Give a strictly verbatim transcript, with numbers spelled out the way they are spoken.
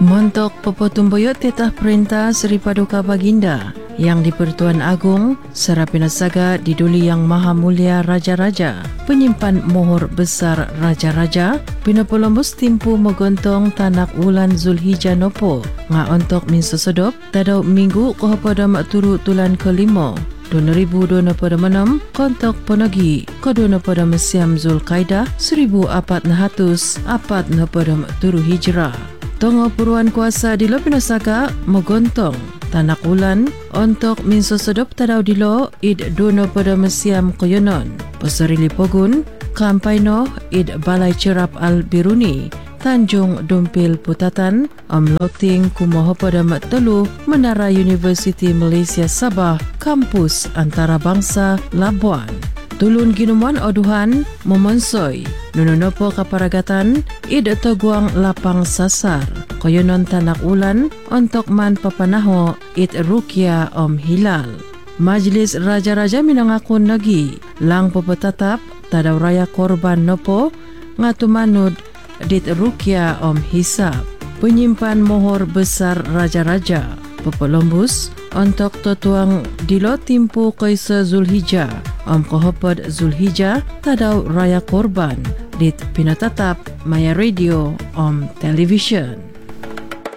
Montok pepotumboyo tetah perintah Seri Paduka Baginda yang di Pertuan Agong Serapinasaga diduli Yang Maha Mulia Raja-Raja, penyimpan mohor besar Raja-Raja, pinapolambus timpu megontong tanak ulan Zulhijjah nopo nga ontok min sesodop tadau minggu kohapadam turu tulan kelima dua ribu dua puluh enam kontok ponagi kodona pada mesiam Zulkaidah seribu empat ratus empat puluh tujuh Hijrah. Tongo puruan kuasa di lo Pinasaga megontong tanak ulan untuk min sesodop tadau dilo id dono pada mesiam koyonon Pasarili Pogun Kampaino id Balai Cerap Al-Biruni Tanjung Dumpil Putatan Amloting Kumoho pada Telu Menara Universiti Malaysia Sabah Kampus Antarabangsa Labuan. Tulun ginuman oduhan memonsoi nununopo kaparagatan id toguang lapang sasar koyonon tanak ulan untuk man papanaho id rukia om hilal. Majlis Raja-Raja minangakun nagi lang pepetatap tadaw raya korban nopo ngatumanod dit rukia om hisab. Penyimpan mohor besar Raja-Raja Pepolombus untuk totuang dilo timpu kaisa Zulhijjah om kohopod Zulhijjah tadaw raya korban dit pinatatap Maya Radio om television.